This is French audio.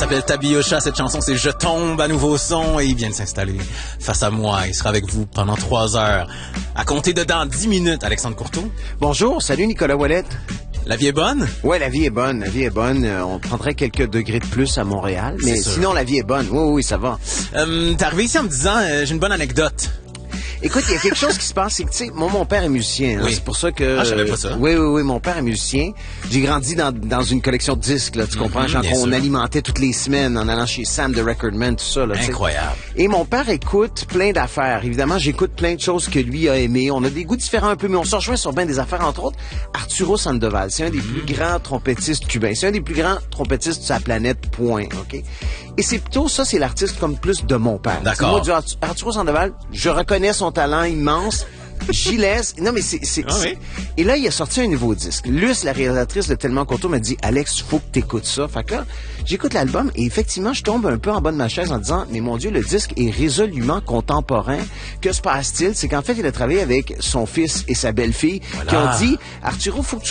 s'appelle Tabiocha. Cette chanson, c'est Je tombe à nouveau son et il vient de s'installer face à moi. Il sera avec vous pendant 3 heures. À compter de dans 10 minutes, Alexandre Courteau. Bonjour, salut Nicolas Ouellette. La vie est bonne? Ouais, la vie est bonne, la vie est bonne. On prendrait quelques degrés de plus à Montréal, mais sinon la vie est bonne. Oui, ça va. T'es arrivé ici en me disant, j'ai une bonne anecdote. Écoute, il y a quelque chose qui se passe, c'est que, tu sais, mon père est musicien. Oui. C'est pour ça que... Ah, je savais pas ça. Oui, mon père est musicien. J'ai grandi dans une collection de disques, là, tu comprends? Genre qu'on alimentait toutes les semaines en allant chez Sam de Recordman, tout ça, là. Incroyable. Et mon père écoute plein d'affaires. Évidemment, j'écoute plein de choses que lui a aimées. On a des goûts différents un peu, mais on se rejoint sur bien des affaires, entre autres. Arturo Sandoval, c'est un des plus grands trompettistes cubains. C'est un des plus grands trompettistes de sa planète, point, OK? Et c'est plutôt ça, c'est l'artiste comme plus de mon père. D'accord. Moi, du Arturo Sandoval, je reconnais son talent immense. J'y laisse. Non, mais c'est... oui. Et là, il a sorti un nouveau disque. Luce, la réalisatrice de Tellement Courteau, m'a dit, Alex, faut que t'écoutes ça. Fait que là, j'écoute l'album et effectivement, je tombe un peu en bas de ma chaise en disant, mais mon Dieu, le disque est résolument contemporain. Que se passe-t-il? C'est qu'en fait, il a travaillé avec son fils et sa belle-fille qui ont dit, Arturo, faut que